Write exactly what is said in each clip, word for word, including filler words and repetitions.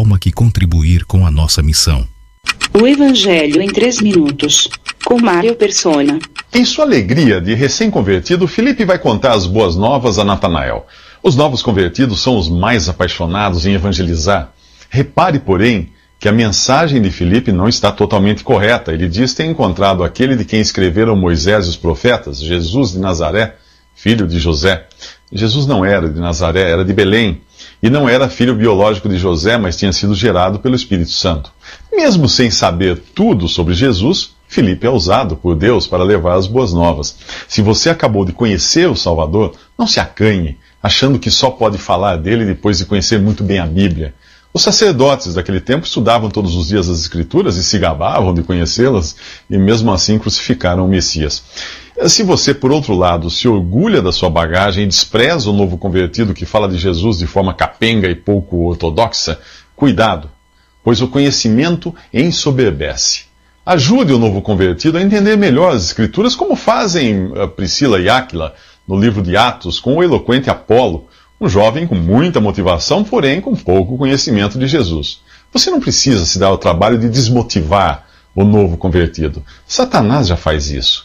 forma que contribuir com a nossa missão. O Evangelho em três minutos, com Mário Persona. Em sua alegria de recém-convertido, Filipe vai contar as boas novas a Natanael. Os novos convertidos são os mais apaixonados em evangelizar. Repare, porém, que a mensagem de Filipe não está totalmente correta. Ele diz ter encontrado aquele de quem escreveram Moisés e os profetas, Jesus de Nazaré, filho de José. Jesus não era de Nazaré, era de Belém. E não era filho biológico de José, mas tinha sido gerado pelo Espírito Santo. Mesmo sem saber tudo sobre Jesus, Filipe é usado por Deus para levar as boas novas. Se você acabou de conhecer o Salvador, não se acanhe, achando que só pode falar dele depois de conhecer muito bem a Bíblia. Os sacerdotes daquele tempo estudavam todos os dias as Escrituras e se gabavam de conhecê-las, e mesmo assim crucificaram o Messias. Se você, por outro lado, se orgulha da sua bagagem e despreza o novo convertido que fala de Jesus de forma capenga e pouco ortodoxa, cuidado, pois o conhecimento ensoberbece. Ajude o novo convertido a entender melhor as Escrituras, como fazem Priscila e Áquila no livro de Atos com o eloquente Apolo, um jovem com muita motivação, porém com pouco conhecimento de Jesus. Você não precisa se dar o trabalho de desmotivar o novo convertido. Satanás já faz isso.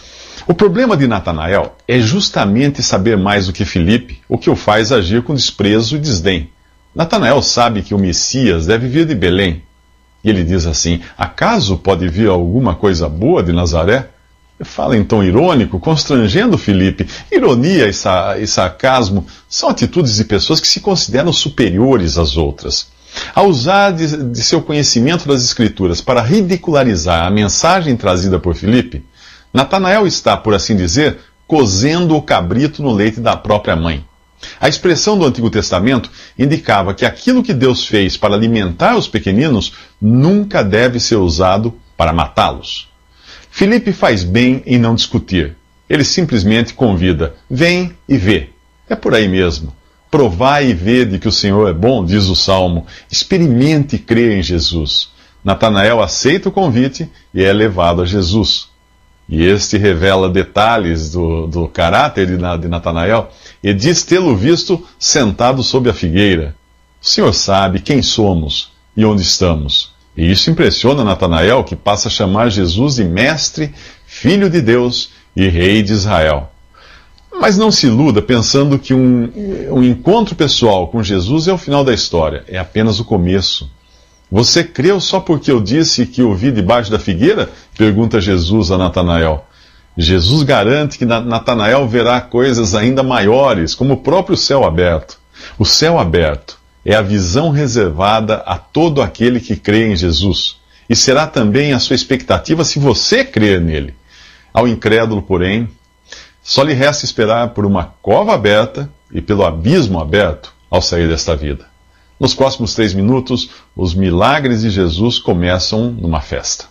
O problema de Natanael é justamente saber mais do que Filipe, o que o faz agir com desprezo e desdém. Natanael sabe que o Messias deve vir de Belém. E ele diz assim: acaso pode vir alguma coisa boa de Nazaré? Fala em tom irônico, constrangendo Filipe. Ironia e, sa e sarcasmo são atitudes de pessoas que se consideram superiores às outras. Ao usar de, de seu conhecimento das Escrituras para ridicularizar a mensagem trazida por Filipe, Natanael está, por assim dizer, cozendo o cabrito no leite da própria mãe. A expressão do Antigo Testamento indicava que aquilo que Deus fez para alimentar os pequeninos nunca deve ser usado para matá-los. Filipe faz bem em não discutir. Ele simplesmente convida: vem e vê. É por aí mesmo. Provai e vede que o Senhor é bom, diz o Salmo. Experimente e creia em Jesus. Natanael aceita o convite e é levado a Jesus. E este revela detalhes do, do caráter de, de Natanael e diz tê-lo visto sentado sob a figueira. O Senhor sabe quem somos e onde estamos. E isso impressiona Natanael, que passa a chamar Jesus de Mestre, Filho de Deus e Rei de Israel. Mas não se iluda pensando que um, um encontro pessoal com Jesus é o final da história. É apenas o começo. Você creu só porque eu disse que o vi debaixo da figueira? Pergunta Jesus a Natanael. Jesus garante que Natanael verá coisas ainda maiores, como o próprio céu aberto. O céu aberto é a visão reservada a todo aquele que crê em Jesus. E será também a sua expectativa se você crer nele. Ao incrédulo, porém, só lhe resta esperar por uma cova aberta e pelo abismo aberto ao sair desta vida. Nos próximos três minutos, os milagres de Jesus começam numa festa.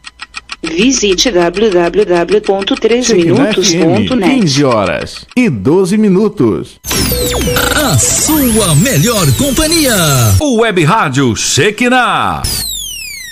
Visite w w w ponto três minutos ponto net. quinze horas e doze minutos. A sua melhor companhia. O Web Rádio Shekinah.